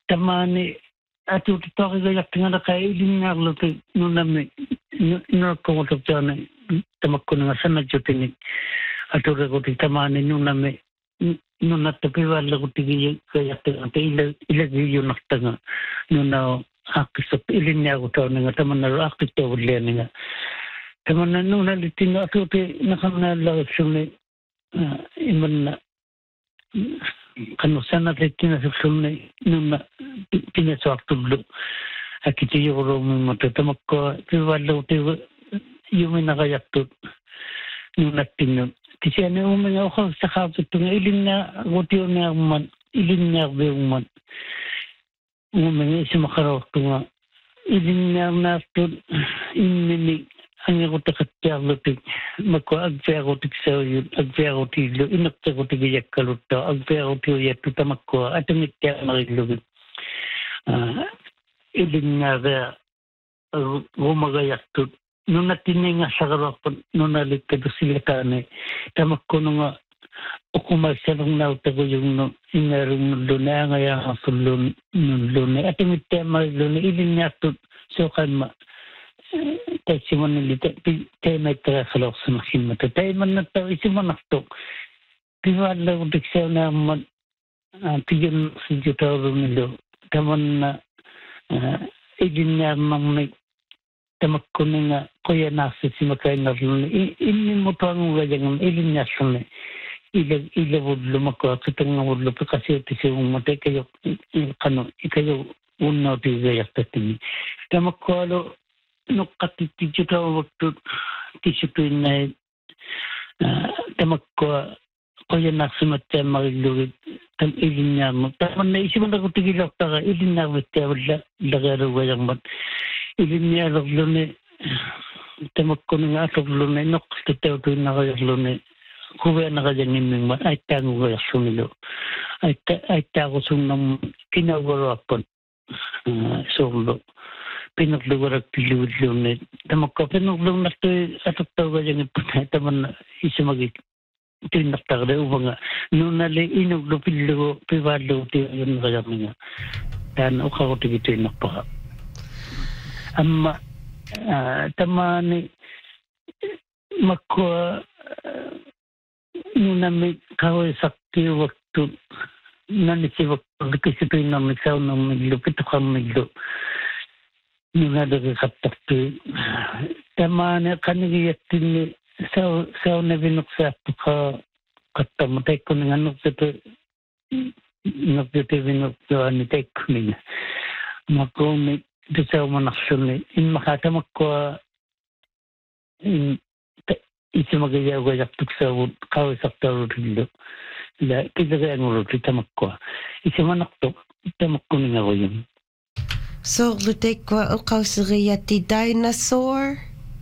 tamani atu toki ga yaktinga ka ilinga lutu nunami no ko to tane tamakuna sana jutini atu go tamani nunami nuna tapiwa laguti ga yaktinga ila giyo naktanga nuna akisap ilinga go tawninga tamana akito uleninga tamana nuna litinga atu te nakana la sune iman kanu sana litinga sune nuna pina swaktu akiti yoro mo tamakko piwalo te yumina ga yaktu nuna tinu kasi ane umenya ako sa kapitong ilinga gotio na man ilinga beuman umenya isa makarokto nga ilinga na to inmini ang ako takatyagotik mako agpyagotik sa yun agpyagotilo inaktagotik yakkaluto agpyagotilo yatu tamakko atamikya marilugit ilinga ga gumagayakto nung natininga sa karakon nung nalikado sila kane tamakko nung ukumasalong nautago yung inarong luna ngaya ang sulun nung luna at yung tema luna ilin niya to so kan ma tayo simon nilita tayo may tarasalok sa masin mata tayo man na tao isimon nakto tiwala ko diksaw na man tiyan si jutaro nilo taman na ilin niya mang may tamakko nga kuya nasa si makain na rin ini mo to ang wajangan ilin niya sune ilawudlo mako kitang wudlo pa kasi ito siya umatay kayo kano ikayo unaw ti gayak tatini tamakko alo nukatiti juta waktu tisutuin na tamakko kuya nasa matya marilugit tam ilin niya mo taman na isiman ako tigilak taka ilin niya matya wala lagaro wajang mat ilin niya raglone tamakko nga raglone nok tataw to na raglone kuya na kajangin ng ay tango ga sumilo ay tago sung nam kinawarapan solo pinagluwarak piludlone tamakko pinaglung na to ataw ga jangin pa taman isa magit tinaktakda ubanga nunali inuglo pillo pivalo ti yun ga jangin dan ukaw tigito nakpa amma tamani makwa nunami kawai sakti waktu nanisi waktu kisitu nami saw nami lupit kami lo nunada kaptakti tamani kanigiyatini saw na binuksa ka katamatay ko ng anok sato nagdito binuksa anitay ko niya makumi bisa manaksyon in makatamak ko isi magayaw gayak tuksa kawai sakta rilo la kizagay ang rilo tamak ko isi manakto tamak ko nga ko yun so lutek ko o kausariya ti dinosaur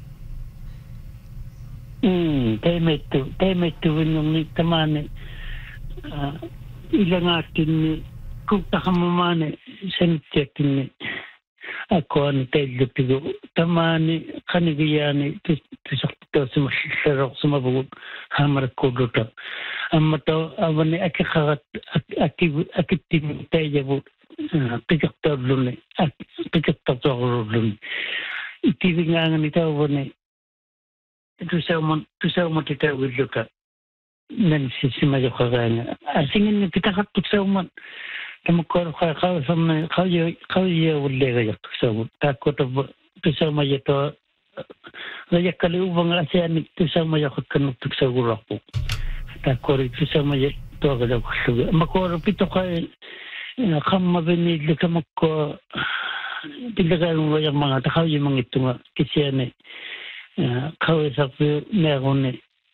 tayo may tuwin yung tamane ilang atin ni kung takamamane sanitiyakin ni ako ang tayo pigo tamani kanigayani tisakto sumasarok sumabog hamar ko dito amato awani akikarat akitim tayo pikaktor luni pikaktor luni itiringan nito awani tusaw mo titaw ka nan sisimayo ka nga asingin ni pitakatuk sa uman tamakko ka sa kaya ulle ga yak sa takot tusaw mo ito ga kaliubang asian tusaw mo yak kanutuk sa gurapo takot tusaw mo ito ga makoro pito ka kamma benid tamakko tilagan mo yung mga takaw yung mga ito nga kasi yan kawai sa meron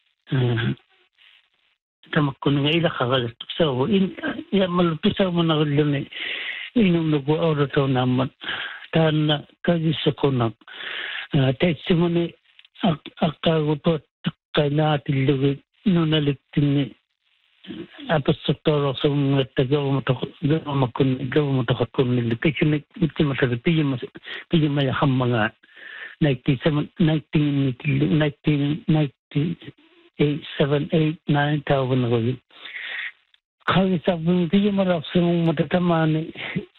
tamakko nga ilakagal sa malupisa mo na ulit inong nag-aura to naman tahan na kagisa ko na testimony akagutot kay natin lugit nung naliktin ni apos sa toro sa mga tagawa mo takakon nila kasi nagti masarap piyo mayakang mga 1978-9 taon na ko yun. Kaya sabi mo, piyo marap sa mga matatamaan